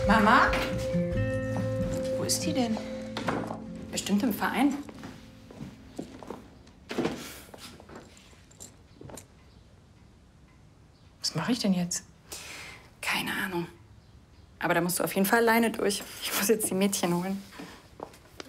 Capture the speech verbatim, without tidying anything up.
Mama? Wo ist die denn? Bestimmt im Verein. Was mache ich denn jetzt? Keine Ahnung. Aber da musst du auf jeden Fall alleine durch. Ich muss jetzt die Mädchen holen.